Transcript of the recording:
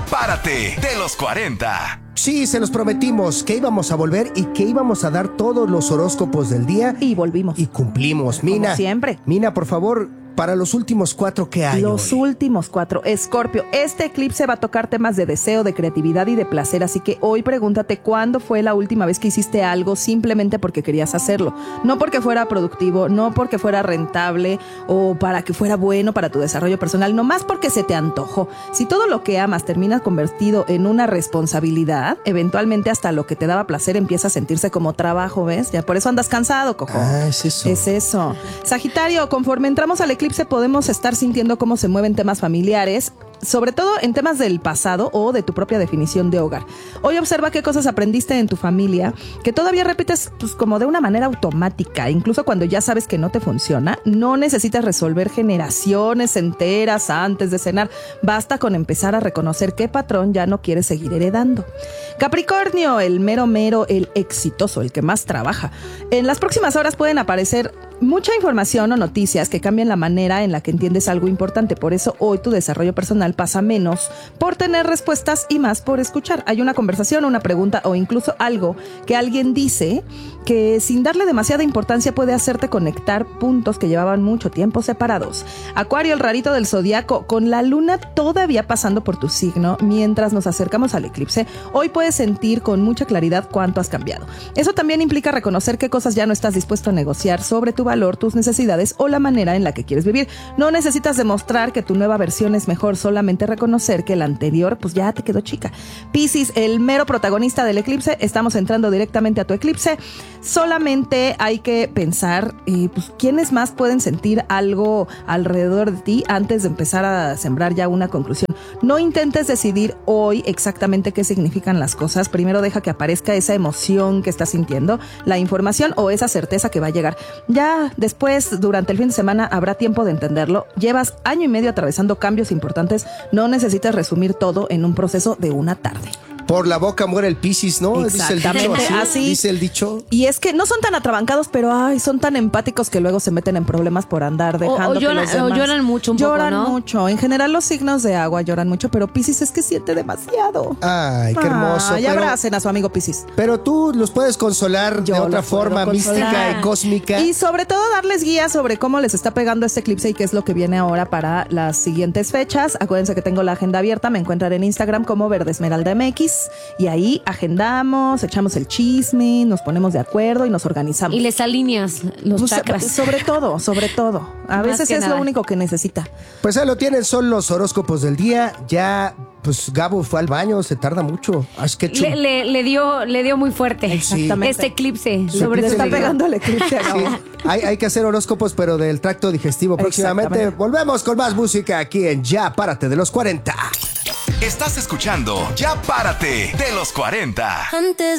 Párate de los 40. Sí, se los prometimos que íbamos a volver y que íbamos a dar todos los horóscopos del día. Y volvimos. Y cumplimos. Mina, como siempre. Mina, por favor, para los últimos 4, ¿qué hay Los hoy? últimos 4. Escorpio, este eclipse va a tocar temas de deseo, de creatividad y de placer, así que hoy pregúntate cuándo fue la última vez que hiciste algo simplemente porque querías hacerlo. No porque fuera productivo, no porque fuera rentable o para que fuera bueno para tu desarrollo personal, nomás porque se te antojó. Si todo lo que amas termina convertido en una responsabilidad, eventualmente hasta lo que te daba placer empieza a sentirse como trabajo, ¿ves? Ya por eso andas cansado, cojo. Ah, es eso. Es eso. Sagitario, conforme entramos al eclipse podemos estar sintiendo cómo se mueven temas familiares, sobre todo en temas del pasado o de tu propia definición de hogar. Hoy observa qué cosas aprendiste en tu familia que todavía repites pues como de una manera automática, incluso cuando ya sabes que no te funciona. No necesitas resolver generaciones enteras antes de cenar, basta con empezar a reconocer qué patrón ya no quieres seguir heredando. Capricornio, el mero, el exitoso, el que más trabaja. En las próximas horas pueden aparecer mucha información o noticias que cambian la manera en la que entiendes algo importante. Por eso hoy tu desarrollo personal pasa menos por tener respuestas y más por escuchar. Hay una conversación, una pregunta o incluso algo que alguien dice que sin darle demasiada importancia puede hacerte conectar puntos que llevaban mucho tiempo separados. Acuario, el rarito del zodiaco, con la luna todavía pasando por tu signo mientras nos acercamos al eclipse, hoy puedes sentir con mucha claridad cuánto has cambiado. Eso también implica reconocer qué cosas ya no estás dispuesto a negociar sobre tu valor, tus necesidades o la manera en la que quieres vivir. No necesitas demostrar que tu nueva versión es mejor, solamente reconocer que la anterior pues ya te quedó chica. Piscis, el mero protagonista del eclipse, estamos entrando directamente a tu eclipse. Solamente hay que pensar pues quiénes más pueden sentir algo alrededor de ti antes de empezar a sembrar ya una conclusión. No intentes decidir hoy exactamente qué significan las cosas. Primero deja que aparezca esa emoción que estás sintiendo, la información o esa certeza que va a llegar. Ya después, durante el fin de semana, habrá tiempo de entenderlo. Llevas año y medio atravesando cambios importantes. No necesitas resumir todo en un proceso de una tarde. Por la boca muere el Piscis, ¿no? Exactamente, Dice el dicho, así. Dice el dicho. Y es que no son tan atrabancados, pero son tan empáticos que luego se meten en problemas por andar dejando que los demás... O lloran mucho un poco, ¿no? Lloran mucho. En general los signos de agua lloran mucho, pero Piscis es que siente demasiado. Ay, qué hermoso. Ya abracen a su amigo Piscis. Pero tú los puedes consolar de otra forma mística y cósmica. Y sobre todo darles guías sobre cómo les está pegando este eclipse y qué es lo que viene ahora para las siguientes fechas. Acuérdense que tengo la agenda abierta, me encuentran en Instagram como Verde Esmeralda MX y ahí agendamos, echamos el chisme, nos ponemos de acuerdo y nos organizamos. Y les alineas los chakras. Sobre todo. A veces es lo único que necesita. Pues ahí lo tienen, son los horóscopos del día. Ya, pues Gabo fue al baño, se tarda mucho. Es que le dio muy fuerte. Exactamente. Este eclipse. Le está pegando el eclipse a Gabo. Sí, hay que hacer horóscopos, pero del tracto digestivo próximamente. Volvemos con más música aquí en Ya Párate de los 40. Estás escuchando Ya Párate de los 40. Antes